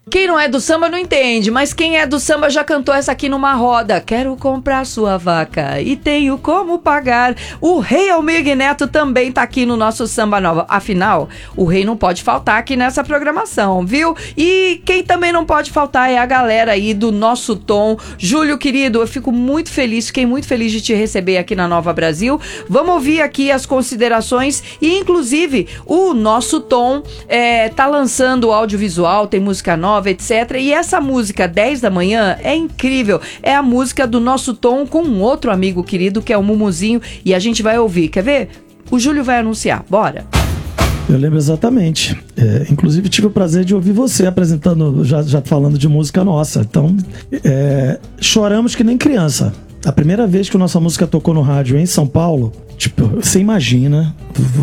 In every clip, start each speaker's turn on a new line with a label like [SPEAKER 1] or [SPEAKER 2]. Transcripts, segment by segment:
[SPEAKER 1] Quem não é do samba não entende, mas quem é do samba já cantou essa aqui numa roda. Quero comprar sua vaca e tenho como pagar. O Rei Almir Neto também tá aqui no nosso Samba Nova. Afinal, o rei não pode faltar aqui nessa programação, viu? E quem também não pode faltar é a galera aí do Nosso Tom. Júlio, querido, eu fico muito feliz, fiquei muito feliz de te receber aqui na Nova Brasil. Vamos ouvir aqui as considerações e, inclusive, o Nosso Tom tá lançando o audiovisual, tem música nova, etc. E essa música 10 da manhã é incrível. É a música do Nosso Tom com um outro amigo querido que é o Mumuzinho e a gente vai ouvir. Quer ver? O Júlio vai anunciar. Bora!
[SPEAKER 2] Eu lembro exatamente. Inclusive tive o prazer de ouvir você apresentando, já falando de música nossa. Então, choramos que nem criança. A primeira vez que a nossa música tocou no rádio em São Paulo, tipo, você imagina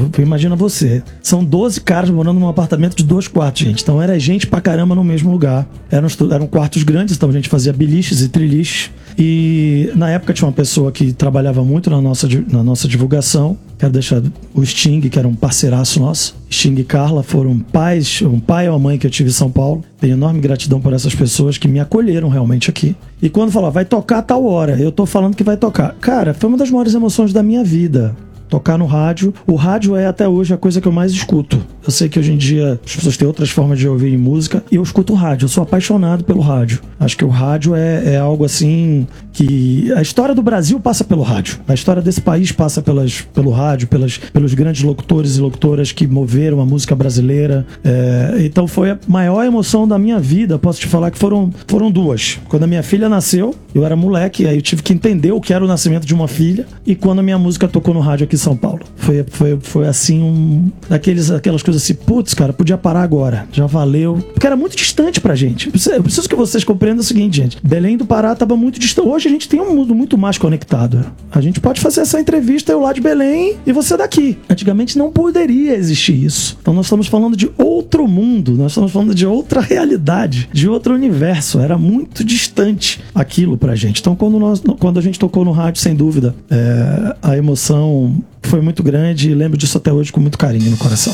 [SPEAKER 2] você. São 12 caras morando num apartamento de 2 quartos, gente. Então era gente pra caramba no mesmo lugar. Eram quartos grandes, então a gente fazia biliches e triliches. E na época tinha uma pessoa que trabalhava muito na nossa divulgação. Quero deixar o Sting, que era um parceiraço nosso. Sting e Carla foram pais, um pai e uma mãe que eu tive em São Paulo. Tenho enorme gratidão por essas pessoas que me acolheram realmente aqui. E quando falou, vai tocar a tal hora, eu tô falando que vai tocar. Cara, foi uma das maiores emoções da minha vida. Tocar no rádio. O rádio é até hoje a coisa que eu mais escuto. Eu sei que hoje em dia as pessoas têm outras formas de ouvir música e eu escuto o rádio. Eu sou apaixonado pelo rádio. Acho que o rádio é algo assim que... A história do Brasil passa pelo rádio. A história desse país passa pelo rádio, pelos grandes locutores e locutoras que moveram a música brasileira. Então foi a maior emoção da minha vida. Posso te falar que foram duas. Quando a minha filha nasceu, eu era moleque, aí eu tive que entender o que era o nascimento de uma filha. E quando a minha música tocou no rádio aqui em São Paulo. Foi assim, aquelas coisas assim, putz, cara, podia parar agora, já valeu. Porque era muito distante pra gente. Eu preciso que vocês compreendam o seguinte, gente. Belém do Pará tava muito distante. Hoje a gente tem um mundo muito mais conectado. A gente pode fazer essa entrevista, eu lá de Belém e você daqui. Antigamente não poderia existir isso. Então nós estamos falando de outro mundo, nós estamos falando de outra realidade, de outro universo. Era muito distante aquilo pra gente. Então quando a gente tocou no rádio, sem dúvida, a emoção foi muito grande e lembro disso até hoje com muito carinho no coração.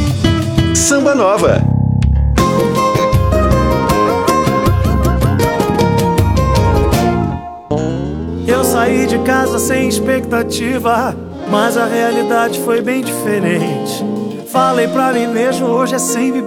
[SPEAKER 3] Samba Nova.
[SPEAKER 4] Eu saí de casa sem expectativa, mas a realidade foi bem diferente. Falei pra mim mesmo, hoje é sem me